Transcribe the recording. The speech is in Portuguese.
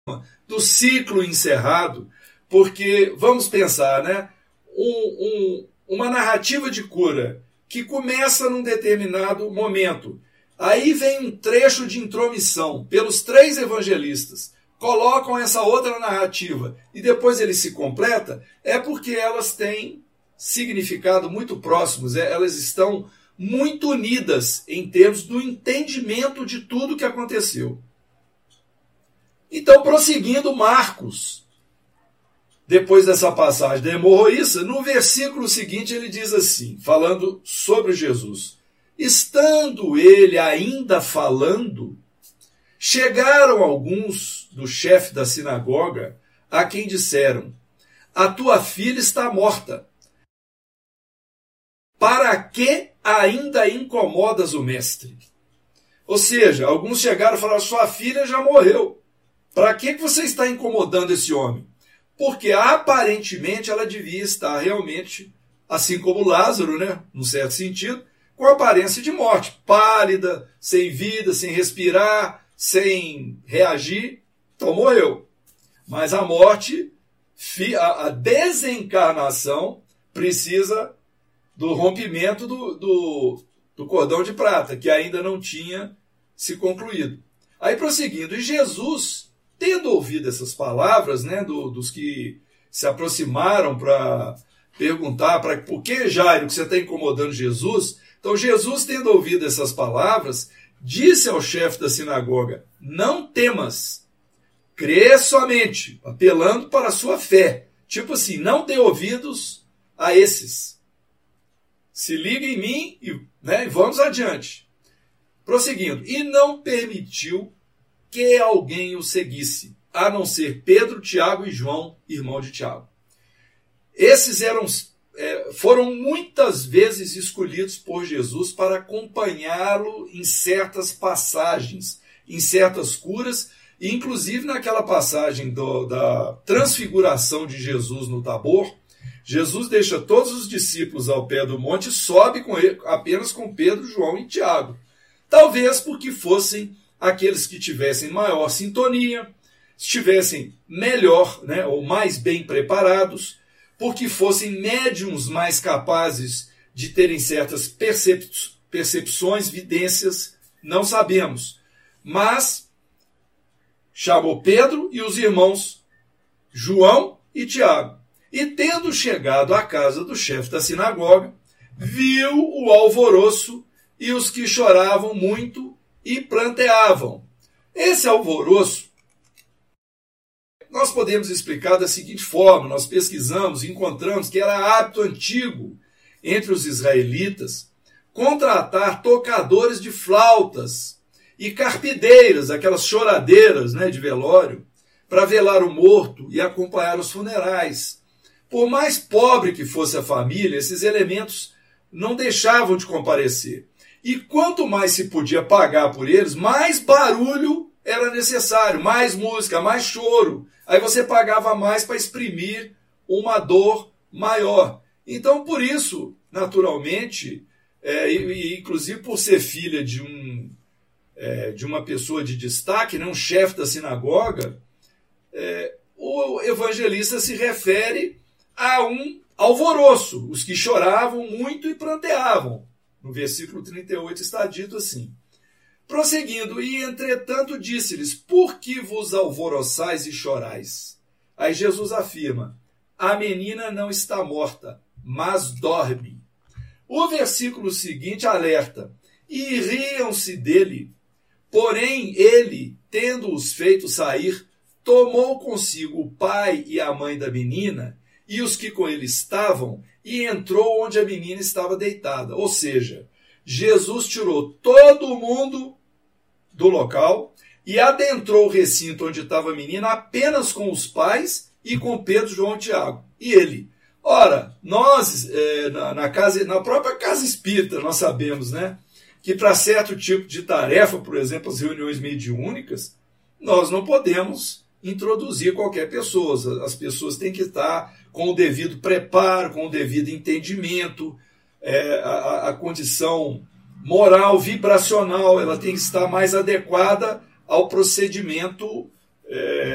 do ciclo encerrado, porque, vamos pensar, né? Uma narrativa de cura que começa num determinado momento. Aí vem um trecho de intromissão pelos 3 evangelistas, colocam essa outra narrativa e depois ele se completa, é porque elas têm significado muito próximos, elas estão muito unidas em termos do entendimento de tudo que aconteceu. Então, prosseguindo, Marcos, depois dessa passagem da hemorroíça, no versículo seguinte ele diz assim, falando sobre Jesus: estando ele ainda falando, chegaram alguns do chefe da sinagoga, a quem disseram: a tua filha está morta. Para que ainda incomodas o mestre? Ou seja, alguns chegaram e falaram: sua filha já morreu. Para que você está incomodando esse homem? Porque aparentemente ela devia estar realmente, assim como Lázaro, né, num certo sentido, com aparência de morte, pálida, sem vida, sem respirar, sem reagir, então morreu. Mas a morte, a desencarnação, precisa do rompimento do cordão de prata, que ainda não tinha se concluído. Aí prosseguindo, e Jesus, tendo ouvido essas palavras, né, dos que se aproximaram para perguntar por que, Jairo, que você está incomodando Jesus? Então Jesus, tendo ouvido essas palavras, disse ao chefe da sinagoga: não temas, crê somente, apelando para a sua fé. Tipo assim, não dê ouvidos a esses. Se liga em mim e vamos adiante. Prosseguindo, e não permitiu que alguém o seguisse, a não ser Pedro, Tiago e João, irmão de Tiago. Esses foram muitas vezes escolhidos por Jesus para acompanhá-lo em certas passagens, em certas curas, e inclusive naquela passagem da transfiguração de Jesus no Tabor. Jesus deixa todos os discípulos ao pé do monte e sobe apenas com Pedro, João e Tiago. Talvez porque fossem aqueles que tivessem maior sintonia, estivessem melhor, ou mais bem preparados, porque fossem médiums mais capazes de terem certas percepções, vidências, não sabemos. Mas chamou Pedro e os irmãos João e Tiago. E tendo chegado à casa do chefe da sinagoga, viu o alvoroço e os que choravam muito e pranteavam. Esse alvoroço nós podemos explicar da seguinte forma: nós pesquisamos e encontramos que era hábito antigo entre os israelitas contratar tocadores de flautas e carpideiras, aquelas choradeiras de velório, para velar o morto e acompanhar os funerais. Por mais pobre que fosse a família, esses elementos não deixavam de comparecer. E quanto mais se podia pagar por eles, mais barulho era necessário, mais música, mais choro. Aí você pagava mais para exprimir uma dor maior. Então, por isso, naturalmente, inclusive por ser filha de uma pessoa de destaque, um chefe da sinagoga, o evangelista se refere a um alvoroço, os que choravam muito e pranteavam. No versículo 38 está dito assim: prosseguindo, e entretanto disse-lhes: por que vos alvoroçais e chorais? Aí Jesus afirma: a menina não está morta, mas dorme. O versículo seguinte alerta: e riam-se dele. Porém ele, tendo-os feito sair, tomou consigo o pai e a mãe da menina e os que com ele estavam, e entrou onde a menina estava deitada. Ou seja, Jesus tirou todo mundo do local e adentrou o recinto onde estava a menina apenas com os pais e com Pedro, João e Tiago. E ele. Ora, nós, na própria casa espírita, nós sabemos, que para certo tipo de tarefa, por exemplo, as reuniões mediúnicas, nós não podemos introduzir qualquer pessoa. As pessoas têm que estar com o devido preparo, com o devido entendimento, a condição moral, vibracional, ela tem que estar mais adequada ao procedimento